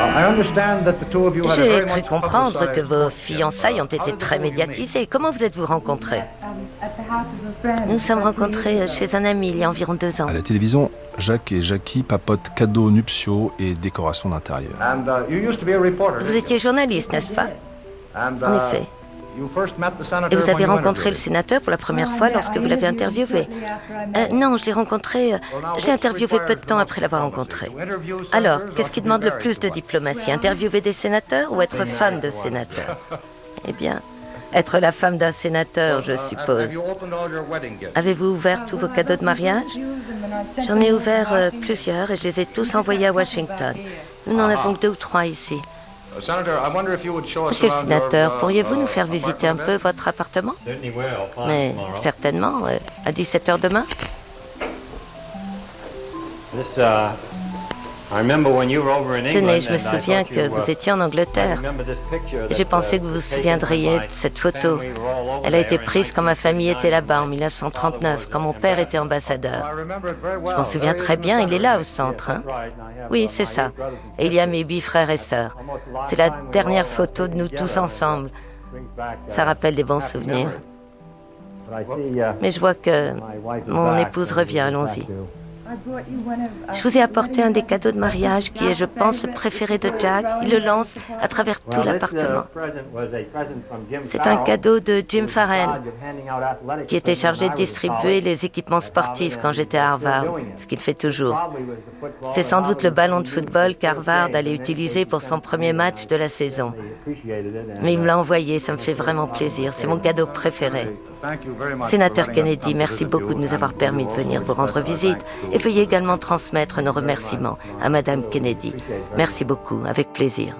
J'ai cru comprendre que vos fiançailles ont été très médiatisées. Comment vous êtes-vous rencontrés? Nous nous sommes rencontrés chez un ami il y a environ 2 ans. À la télévision, Jacques et Jackie papotent cadeaux nuptiaux et décorations d'intérieur. Vous étiez journaliste, n'est-ce pas? En effet. Et vous avez rencontré le sénateur pour la première fois lorsque vous l'avez interviewé? Non, je l'ai rencontré... je l'ai interviewé peu de temps après l'avoir rencontré. Alors, qu'est-ce qui demande le plus de diplomatie? Interviewer des sénateurs ou être femme de sénateur? Eh bien, être la femme d'un sénateur, je suppose. Avez-vous ouvert tous vos cadeaux de mariage? J'en ai ouvert plusieurs et je les ai tous envoyés à Washington. Nous n'en avons que 2 ou 3 ici. Monsieur le sénateur, pourriez-vous nous faire visiter un peu votre appartement? Mais certainement, à 17h demain. Tenez, je me souviens que vous étiez en Angleterre. J'ai pensé que vous vous souviendriez de cette photo. Elle a été prise quand ma famille était là-bas en 1939, quand mon père était ambassadeur. Je m'en souviens très bien, il est là au centre. Hein? Oui, c'est ça. Et il y a mes 8 frères et sœurs. C'est la dernière photo de nous tous ensemble. Ça rappelle des bons souvenirs. Mais je vois que mon épouse revient, allons-y. Je vous ai apporté un des cadeaux de mariage qui est, je pense, le préféré de Jack. Il le lance à travers tout l'appartement. C'est un cadeau de Jim Farrell, qui était chargé de distribuer les équipements sportifs quand j'étais à Harvard, ce qu'il fait toujours. C'est sans doute le ballon de football qu'Harvard allait utiliser pour son premier match de la saison. Mais il me l'a envoyé, ça me fait vraiment plaisir. C'est mon cadeau préféré. Sénateur Kennedy, merci beaucoup de nous avoir permis de venir vous rendre visite et veuillez également transmettre nos remerciements à Madame Kennedy. Merci beaucoup, avec plaisir.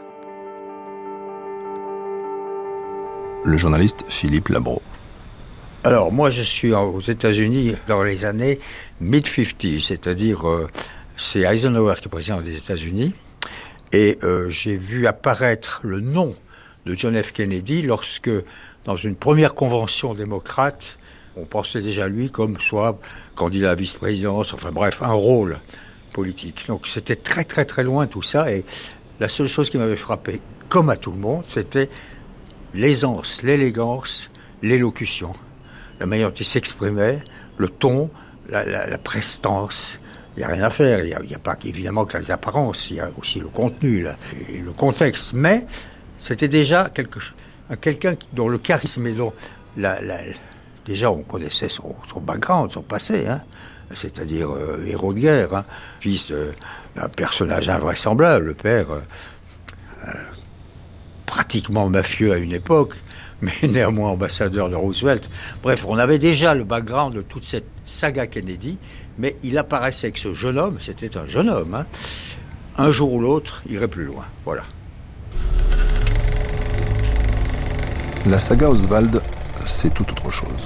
Le journaliste Philippe Labro. Alors, moi, je suis aux États-Unis dans les années mid-50s, c'est-à-dire c'est Eisenhower qui est président des États-Unis, et j'ai vu apparaître le nom de John F. Kennedy lorsque, dans une première convention démocrate, on pensait déjà lui comme soit candidat à vice-présidence, enfin bref, un rôle politique. Donc c'était très très très loin tout ça, et la seule chose qui m'avait frappé, comme à tout le monde, c'était l'aisance, l'élégance, l'élocution, la manière dont il s'exprimait, le ton, la prestance. Il n'y a rien à faire, il n'y a pas évidemment que les apparences, il y a aussi le contenu et le contexte, mais c'était déjà quelqu'un dont le charisme et dont déjà on connaissait son background, son passé, hein, c'est-à-dire héros de guerre, hein, fils d'un personnage invraisemblable, le père pratiquement mafieux à une époque, mais néanmoins ambassadeur de Roosevelt. Bref, on avait déjà le background de toute cette saga Kennedy, mais il apparaissait que ce jeune homme, c'était un jeune homme, hein, un jour ou l'autre irait plus loin. Voilà. La saga Oswald, c'est tout autre chose.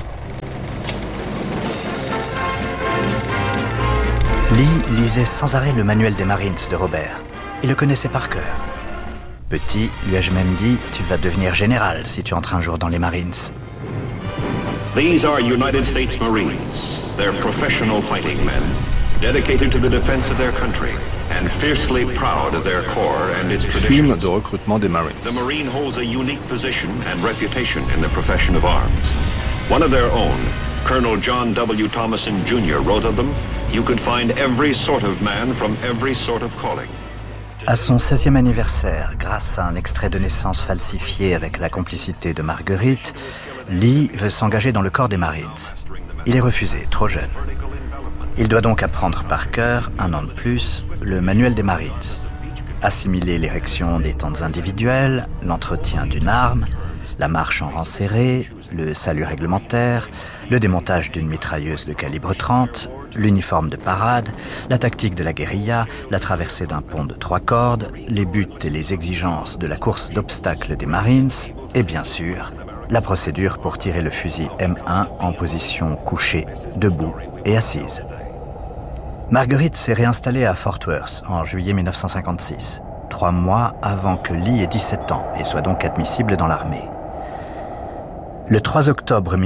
Lee lisait sans arrêt le manuel des Marines de Robert. Il le connaissait par cœur. Petit, lui ai-je même dit, tu vas devenir général si tu entres un jour dans les Marines. These are United States Marines. They're professional fighting men, dedicated to the defense of their country and fiercely proud of their corps and its traditions. Film de recrutement des Marines. The Marine holds a unique position and reputation in the profession of arms. One of their own, Colonel John W. Thomason Jr. wrote of them, you could find every sort of man from every sort of calling. À son 16e anniversaire, grâce à un extrait de naissance falsifié avec la complicité de Marguerite, Lee veut s'engager dans le corps des Marines. Il est refusé, trop jeune. Il doit donc apprendre par cœur, 1 an de plus, le manuel des Marines. Assimiler l'érection des tentes individuelles, l'entretien d'une arme, la marche en rang serré, le salut réglementaire, le démontage d'une mitrailleuse de calibre 30, l'uniforme de parade, la tactique de la guérilla, la traversée d'un pont de 3 cordes, les buts et les exigences de la course d'obstacles des Marines, et bien sûr, la procédure pour tirer le fusil M1 en position couchée, debout et assise. Marguerite s'est réinstallée à Fort Worth en juillet 1956, 3 mois avant que Lee ait 17 ans et soit donc admissible dans l'armée. Le 3 octobre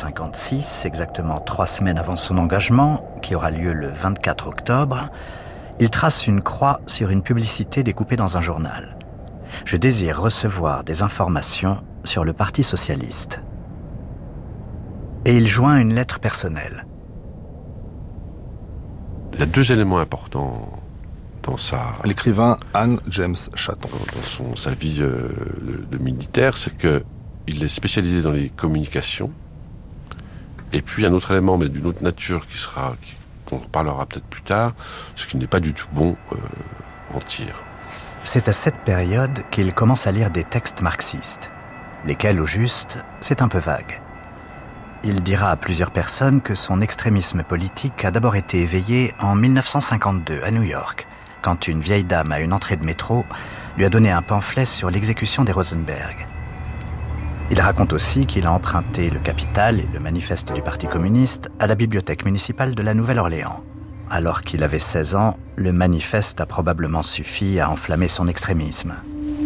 1956, exactement 3 semaines avant son engagement, qui aura lieu le 24 octobre, Il trace une croix sur une publicité découpée dans un journal. Je désire recevoir des informations sur le Parti socialiste. Et il joint une lettre personnelle. Il y a deux éléments importants dans l'écrivain Anne James Chatton. Dans sa vie de militaire, c'est qu'il est spécialisé dans les communications. Et puis un autre élément, mais d'une autre nature, dont on reparlera peut-être plus tard, ce qui n'est pas du tout bon en tir. C'est à cette période qu'il commence à lire des textes marxistes, lesquels, au juste, c'est un peu vague. Il dira à plusieurs personnes que son extrémisme politique a d'abord été éveillé en 1952 à New York, quand une vieille dame à une entrée de métro lui a donné un pamphlet sur l'exécution des Rosenberg. Il raconte aussi qu'il a emprunté le Capital et le manifeste du Parti communiste à la bibliothèque municipale de la Nouvelle-Orléans. Alors qu'il avait 16 ans, le manifeste a probablement suffi à enflammer son extrémisme.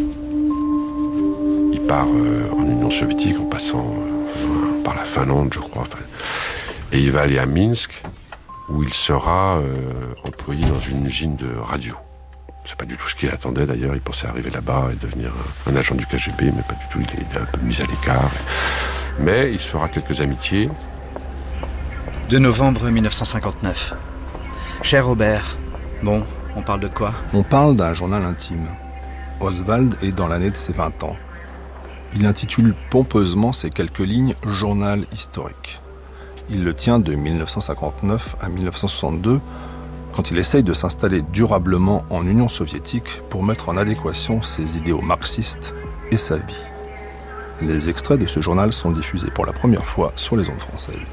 Il part en Union soviétique en passant par la Finlande, je crois. Et il va aller à Minsk, où il sera employé dans une usine de radio. C'est pas du tout ce qu'il attendait d'ailleurs, il pensait arriver là-bas et devenir un agent du KGB, mais pas du tout, il est un peu mis à l'écart. Mais il se fera quelques amitiés. 2 novembre 1959. Cher Robert, bon, on parle de quoi ? On parle d'un journal intime. Oswald est dans l'année de ses 20 ans. Il intitule pompeusement ces quelques lignes « Journal historique ». Il le tient de 1959 à 1962, quand il essaye de s'installer durablement en Union soviétique pour mettre en adéquation ses idéaux marxistes et sa vie. Les extraits de ce journal sont diffusés pour la première fois sur les ondes françaises.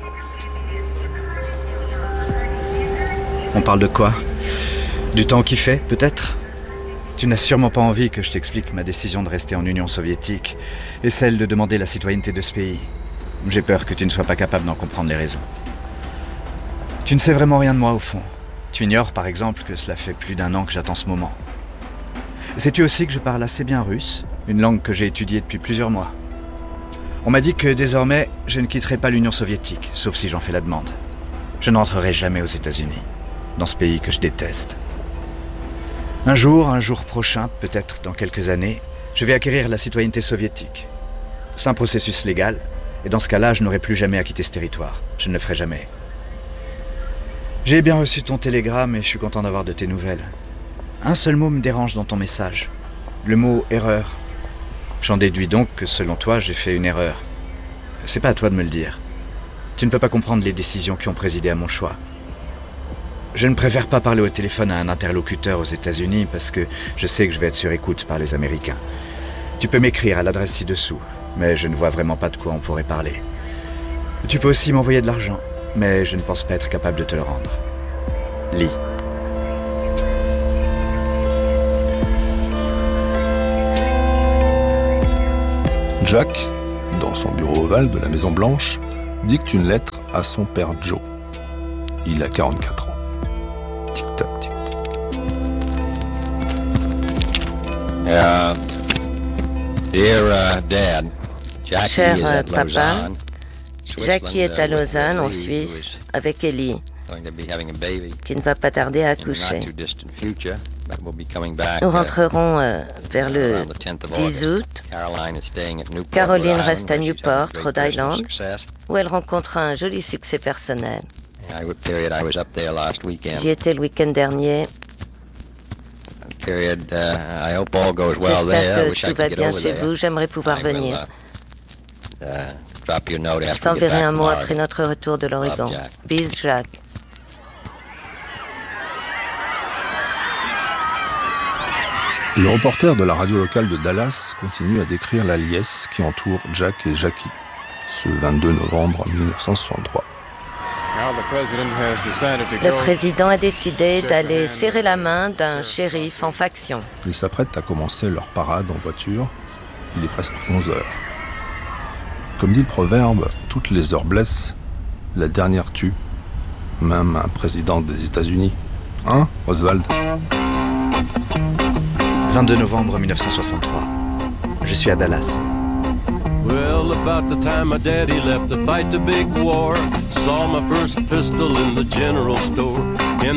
On parle de quoi ? Du temps qui fait, peut-être ? Tu n'as sûrement pas envie que je t'explique ma décision de rester en Union soviétique et celle de demander la citoyenneté de ce pays. J'ai peur que tu ne sois pas capable d'en comprendre les raisons. Tu ne sais vraiment rien de moi, au fond. Tu ignores, par exemple, que cela fait plus d'1 an que j'attends ce moment. Sais-tu aussi que je parle assez bien russe, une langue que j'ai étudiée depuis plusieurs mois. On m'a dit que désormais, je ne quitterai pas l'Union soviétique, sauf si j'en fais la demande. Je n'entrerai jamais aux États-Unis, dans ce pays que je déteste. Un jour prochain, peut-être dans quelques années, je vais acquérir la citoyenneté soviétique. C'est un processus légal, et dans ce cas-là, je n'aurai plus jamais à quitter ce territoire. Je ne le ferai jamais. J'ai bien reçu ton télégramme et je suis content d'avoir de tes nouvelles. Un seul mot me dérange dans ton message. Le mot « erreur ». J'en déduis donc que selon toi, j'ai fait une erreur. C'est pas à toi de me le dire. Tu ne peux pas comprendre les décisions qui ont présidé à mon choix. Je ne préfère pas parler au téléphone à un interlocuteur aux États-Unis parce que je sais que je vais être sur écoute par les Américains. Tu peux m'écrire à l'adresse ci-dessous, mais je ne vois vraiment pas de quoi on pourrait parler. Tu peux aussi m'envoyer de l'argent, mais je ne pense pas être capable de te le rendre. Lis. Jack, dans son bureau ovale de la Maison Blanche, dicte une lettre à son père Joe. Il a 44 ans. Tic-tac, tic-tac. Dear Dad, Cher papa, Jackie est à Lausanne, en Suisse, avec Ellie, qui ne va pas tarder à accoucher. Nous rentrerons vers le 10 août. Caroline reste à Newport, Rhode Island, où elle rencontre un joli succès personnel. J'y étais le week-end dernier. J'espère que tout va bien chez vous. J'aimerais pouvoir venir. Je t'enverrai un mot après notre retour de l'Oregon. Bis, Jacques. Le reporter de la radio locale de Dallas continue à décrire la liesse qui entoure Jack et Jackie, ce 22 novembre 1963. Le président a décidé d'aller serrer la main d'un shérif en faction. Ils s'apprêtent à commencer leur parade en voiture. Il est presque 11 heures. Comme dit le proverbe, toutes les heures blessent, la dernière tue, même un président des États-Unis. Hein, Oswald ? 22 novembre 1963. Je suis à Dallas. Well, about the time my daddy left to fight the big war, saw my first pistol in the general store.